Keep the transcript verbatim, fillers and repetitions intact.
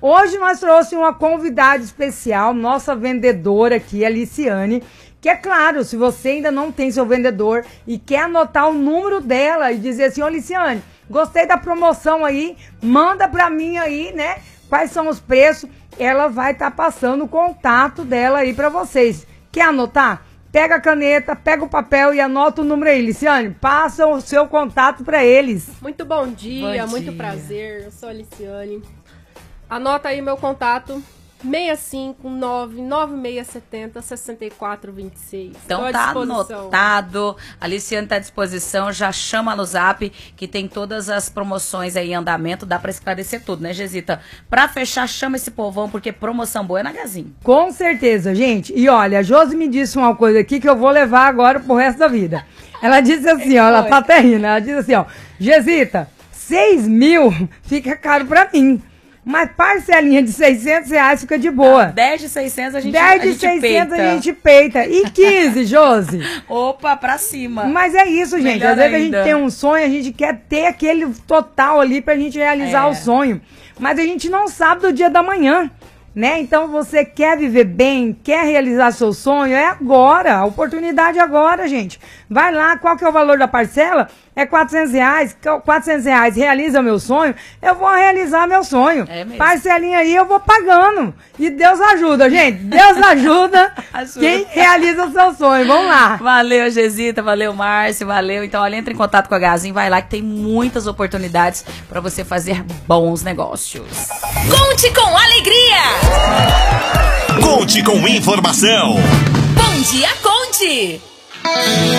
Hoje nós trouxemos uma convidada especial, nossa vendedora aqui, a Liciane, que é claro, se você ainda não tem seu vendedor e quer anotar o número dela e dizer assim, ô Liciane, gostei da promoção aí, manda pra mim aí, né, quais são os preços, ela vai estar tá passando o contato dela aí pra vocês. Quer anotar? Pega a caneta, pega o papel e anota o número aí, Liciane, passa o seu contato pra eles. Muito bom dia, bom muito dia. Prazer, eu sou a Liciane. Anota aí meu contato, seis cinco nove nove seis sete zero seis quatro dois seis. Então tá anotado, a Liciane tá à disposição, já chama no zap, que tem todas as promoções aí em andamento, dá pra esclarecer tudo, né, Gesita? Pra fechar, chama esse povão, porque promoção boa é na Gazin. Com certeza, gente. E olha, a Josi me disse uma coisa aqui que eu vou levar agora pro resto da vida. Ela disse assim, ó, ela tá até rindo, ela disse assim, ó, Gesita, seis mil fica caro pra mim. Mas parcelinha de seiscentos reais fica de boa. Ah, dez de seiscentos a gente dez de seiscentos a gente peita. E quinze, Josi? Opa, pra cima. Mas é isso, gente. Melhor Às vezes ainda. a gente tem um sonho, a gente quer ter aquele total ali pra gente realizar É. o sonho. Mas a gente não sabe do dia da manhã, né? Então você quer viver bem, quer realizar seu sonho, é agora. A oportunidade é agora, gente. Vai lá, qual que é o valor da parcela? É quatrocentos reais, quatrocentos reais, realiza meu sonho, eu vou realizar meu sonho. É mesmo. Parcelinha aí eu vou pagando. E Deus ajuda, gente. Deus ajuda, Ajuda. quem realiza o seu sonho. Vamos lá. Valeu, Gesita, valeu, Márcio, valeu. Então, olha, entra em contato com a Gazin, vai lá que tem muitas oportunidades pra você fazer bons negócios. Conte com alegria! Conte com informação. Bom dia, Conte!